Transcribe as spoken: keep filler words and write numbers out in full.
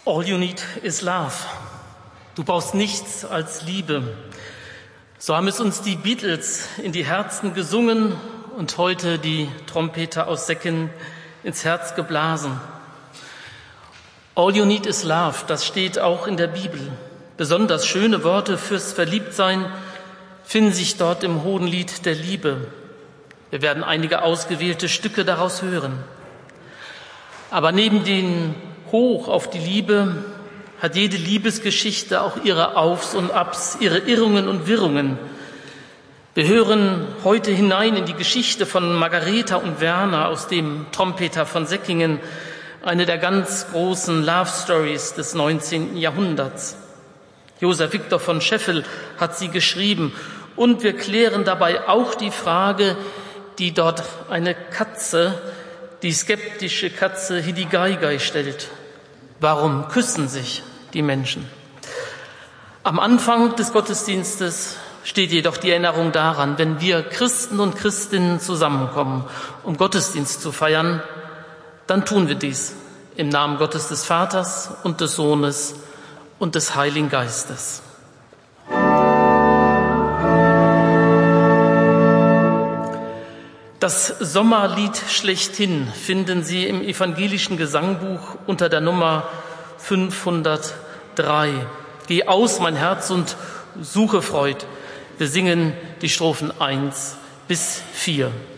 All you need is love. Du brauchst nichts als Liebe. So haben es uns die Beatles in die Herzen gesungen und heute die Trompeter aus Secken ins Herz geblasen. All you need is love, das steht auch in der Bibel. Besonders schöne Worte fürs Verliebtsein finden sich dort im Hohenlied der Liebe. Wir werden einige ausgewählte Stücke daraus hören. Aber neben den Hoch auf die Liebe hat jede Liebesgeschichte auch ihre Aufs und Abs, ihre Irrungen und Wirrungen. Wir hören heute hinein in die Geschichte von Margareta und Werner aus dem Trompeter von Säckingen, eine der ganz großen Love Stories des neunzehnten Jahrhunderts. Joseph Victor von Scheffel hat sie geschrieben und wir klären dabei auch die Frage, die dort eine Katze, die skeptische Katze Hidigaigai stellt. Warum küssen sich die Menschen? Am Anfang des Gottesdienstes steht jedoch die Erinnerung daran, wenn wir Christen und Christinnen zusammenkommen, um Gottesdienst zu feiern, dann tun wir dies im Namen Gottes des Vaters und des Sohnes und des Heiligen Geistes. Das Sommerlied schlechthin finden Sie im evangelischen Gesangbuch unter der Nummer fünfhundertdrei. Geh aus, mein Herz, und suche Freud. Wir singen die Strophen eins bis vier.